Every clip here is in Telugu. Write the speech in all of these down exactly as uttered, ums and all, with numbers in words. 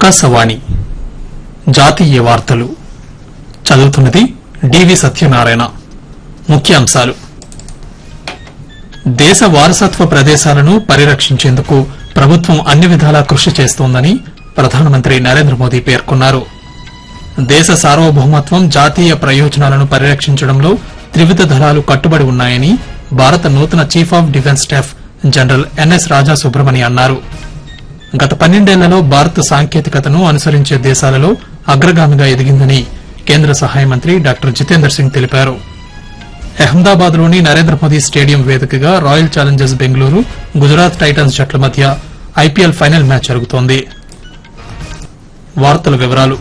ఆకాశవాణి జాతీయ వార్తలు చదువుతున్నది డివి సత్యనారాయణ. ముఖ్యాంశాలు: దేశ వారసత్వ ప్రదేశాలను పరిరక్షించేందుకు ప్రభుత్వం అన్ని విధాలా కృషి చేస్తోందని ప్రధానమంత్రి నరేంద్ర మోదీ పేర్కొన్నారు. దేశ సార్వభౌమత్వం, జాతీయ ప్రయోజనాలను పరిరక్షించడంలో త్రివిధ దళాలు కట్టుబడి ఉన్నాయని భారత నూతన chief of defence staff general NS రాజా సుబ్రమణి అన్నారు. గత పన్నెండేళ్లలో భారత్ సాంకేతికతను అనుసరించే దేశాలలో అగ్రగామిగా ఎదిగిందని కేంద్ర సహాయ మంత్రి డాక్టర్ జితేందర్ సింగ్ తెలిపారు. అహ్మదాబాద్ లోని నరేంద్ర మోదీ స్టేడియం వేదికగా royal Challengers Bengaluru, Gujarat Titans జట్ల మధ్య ఐపీఎల్ ఫైనల్ మ్యాచ్ జరుగుతోంది. వార్తల వివరాలు: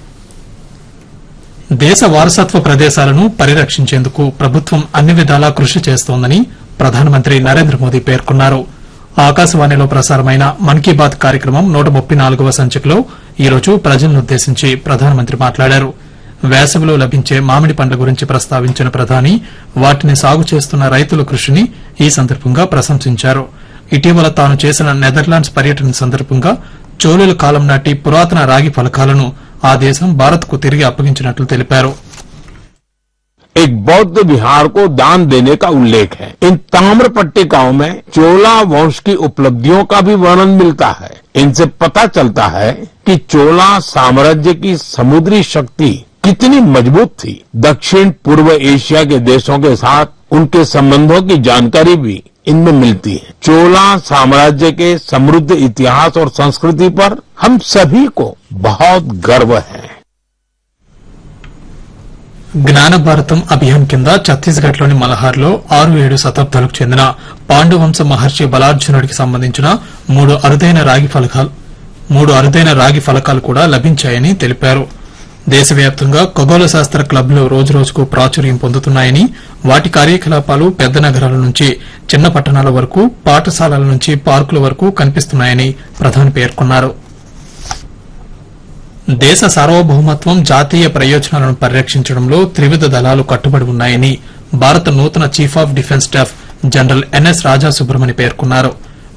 దేశ వారసత్వ ప్రదేశాలను పరిరక్షించేందుకు ప్రభుత్వం అన్ని విధాలా కృషి చేస్తోందని ప్రధానమంత్రి నరేంద్ర మోదీ పేర్కొన్నారు. ఆకాశవాణిలో ప్రసారమైన మన్ కీ బాత్ కార్యక్రమం నూట ముప్పై నాలుగవ సంచికలో ఈరోజు ప్రజలనుద్దేశించి ప్రధానమంత్రి మాట్లాడారు. వేసవిలో లభించే మామిడి పండ్ల గురించి ప్రస్తావించిన ప్రధాని వాటిని సాగు చేస్తున్న రైతుల కృషిని ఈ సందర్భంగా ప్రశంసించారు. ఇటీవల తాను చేసిన నెదర్లాండ్స్ పర్యటన సందర్భంగా చోళుల కాలం నాటి పురాతన రాగి ఫలకాలను ఆ దేశం భారత్కు తిరిగి అప్పగించినట్లు తెలిపారు. एक बौद्ध विहार को दान देने का उल्लेख है. इन ताम्र पट्टिकाओं में चोला वंश की उपलब्धियों का भी वर्णन मिलता है. इनसे पता चलता है कि चोला साम्राज्य की समुद्री शक्ति कितनी मजबूत थी. दक्षिण पूर्व एशिया के देशों के साथ उनके संबंधों की जानकारी भी इनमें मिलती है. चोला साम्राज्य के समृद्ध इतिहास और संस्कृति पर हम सभी को बहुत गर्व है. జ్ఞాన భారతం అభియాన్ కింద ఛత్తీస్గఢ్ లోని మలహార్లో ఆరు ఏడు శతాబ్దాలకు చెందిన పాండువంశ మహర్షి బలార్జునుడికి సంబంధించిన మూడు అరుదైన రాగి ఫలకాలు మూడు అరుదైన రాగి ఫలకాలు కూడా లభించాయని తెలిపారు. దేశవ్యాప్తంగా ఖగోళ శాస్త్ర క్లబ్లు రోజురోజుకు ప్రాచుర్యం పొందుతున్నాయని, వాటి కార్యకలాపాలు పెద్ద నగరాల నుంచి చిన్న పట్టణాల వరకు, పాఠశాలల నుంచి పార్కుల వరకు కనిపిస్తున్నాయని ప్రధాని పేర్కొన్నారు. దేశ సార్వభౌమత్వం, జాతీయ ప్రయోజనాలను పరిరక్షించడంలో త్రివిధ దళాలు కట్టుబడి ఉన్నాయని భారత నూతన chief of defence staff general NS రాజా సుబ్రమణి పేర్కొన్నారు.